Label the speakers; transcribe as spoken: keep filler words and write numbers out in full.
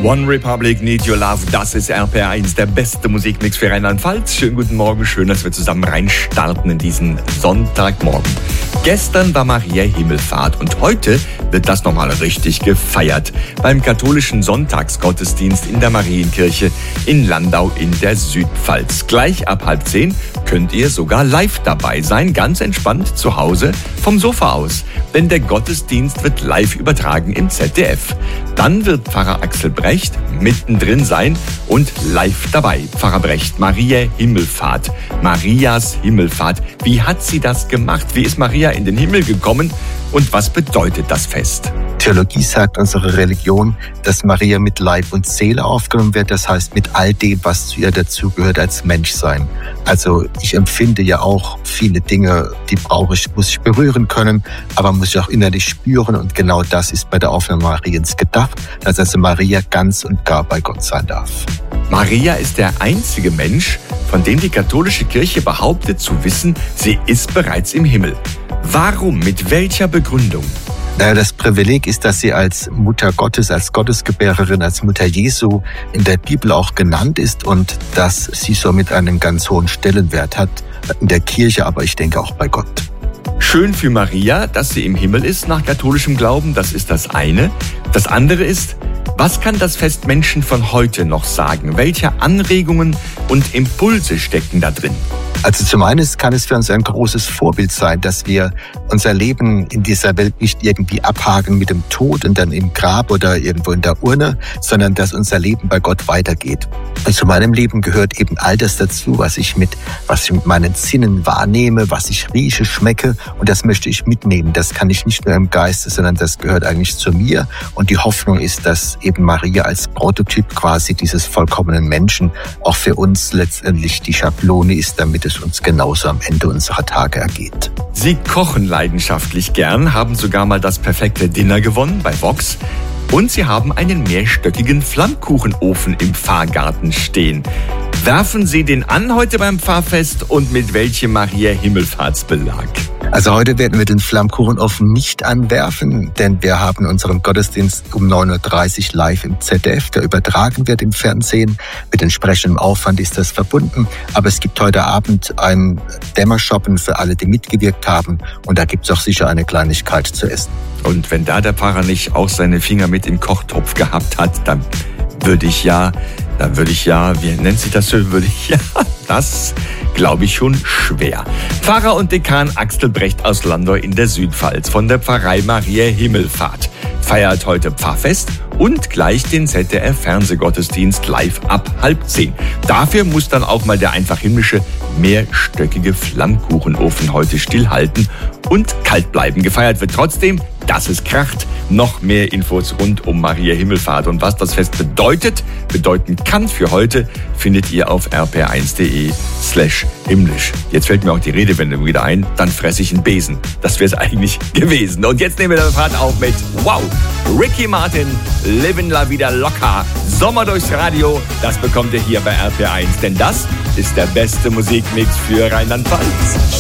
Speaker 1: One Republic, Need Your Love, das ist R P R eins, der beste Musikmix für Rheinland-Pfalz. Schönen guten Morgen, schön, dass wir zusammen reinstarten in diesen Sonntagmorgen. Gestern war Maria Himmelfahrt und heute wird das nochmal richtig gefeiert beim katholischen Sonntagsgottesdienst in der Marienkirche in Landau in der Südpfalz. Gleich ab halb zehn könnt ihr sogar live dabei sein, ganz entspannt zu Hause vom Sofa aus. Denn der Gottesdienst wird live übertragen im Z D F. Dann wird Pfarrer Axel Brecht mittendrin sein und live dabei. Pfarrer Brecht, Maria Himmelfahrt, Marias Himmelfahrt. Wie hat sie das gemacht? Wie ist Maria in den Himmel gekommen? Und was bedeutet das Fest?
Speaker 2: Theologie sagt unsere Religion, dass Maria mit Leib und Seele aufgenommen wird. Das heißt, mit all dem, was zu ihr dazugehört als Menschsein. Also ich empfinde ja auch viele Dinge, die brauche ich, muss ich berühren können, aber muss ich auch innerlich spüren. Und genau das ist bei der Aufnahme Mariens gedacht, dass also Maria ganz und gar bei Gott sein darf.
Speaker 1: Maria ist der einzige Mensch, von dem die katholische Kirche behauptet zu wissen, sie ist bereits im Himmel. Warum? Mit welcher Begründung?
Speaker 2: Naja, das Privileg ist, dass sie als Mutter Gottes, als Gottesgebärerin, als Mutter Jesu in der Bibel auch genannt ist und dass sie somit einen ganz hohen Stellenwert hat in der Kirche, aber ich denke auch bei Gott.
Speaker 1: Schön für Maria, dass sie im Himmel ist nach katholischem Glauben, das ist das eine. Das andere ist, was kann das Fest Menschen von heute noch sagen? Welche Anregungen und Impulse stecken da drin?
Speaker 2: Also zum einen kann es für uns ein großes Vorbild sein, dass wir unser Leben in dieser Welt nicht irgendwie abhaken mit dem Tod und dann im Grab oder irgendwo in der Urne, sondern dass unser Leben bei Gott weitergeht. Und zu meinem Leben gehört eben all das dazu, was ich mit, was ich mit meinen Sinnen wahrnehme, was ich rieche, schmecke, und das möchte ich mitnehmen. Das kann ich nicht nur im Geiste, sondern das gehört eigentlich zu mir. Und die Hoffnung ist, dass eben Maria als Prototyp quasi dieses vollkommenen Menschen auch für uns letztendlich die Schablone ist, damit es uns genauso am Ende unserer Tage ergeht.
Speaker 1: Sie kochen leidenschaftlich gern, haben sogar mal das perfekte Dinner gewonnen bei Vox. Und sie haben einen mehrstöckigen Flammkuchenofen im Pfarrgarten stehen. Werfen Sie den an heute beim Pfarrfest und mit welchem Maria Himmelfahrtsbelag?
Speaker 2: Also heute werden wir den Flammkuchenofen nicht anwerfen, denn wir haben unseren Gottesdienst um neun Uhr dreißig live im Z D F, der übertragen wird im Fernsehen. Mit entsprechendem Aufwand ist das verbunden. Aber es gibt heute Abend ein Dämmershoppen für alle, die mitgewirkt haben. Und da gibt es auch sicher eine Kleinigkeit zu essen.
Speaker 1: Und wenn da der Pfarrer nicht auch seine Finger mit im Kochtopf gehabt hat, dann würde ich ja, dann würde ich ja, wie nennt sich das so, würde ich ja, das glaube ich schon schwer. Pfarrer und Dekan Axel Brecht aus Landau in der Südpfalz von der Pfarrei Maria Himmelfahrt feiert heute Pfarrfest und gleich den Z D F-Fernsehgottesdienst live ab halb zehn. Dafür muss dann auch mal der einfach himmlische mehrstöckige Flammkuchenofen heute stillhalten und kalt bleiben. Gefeiert wird trotzdem, dass es kracht. Noch mehr Infos rund um Maria Himmelfahrt und was das Fest bedeutet, bedeuten kann für heute, findet ihr auf r p r eins punkt d e slash himmlisch. Jetzt fällt mir auch die Redewendung wieder ein, dann fresse ich einen Besen. Das wäre es eigentlich gewesen. Und jetzt nehmen wir den Fahrt auf mit, wow, Ricky Martin, Livin' La Vida Loca, Sommer durchs Radio, das bekommt ihr hier bei R P R eins, denn das ist der beste Musikmix für Rheinland-Pfalz.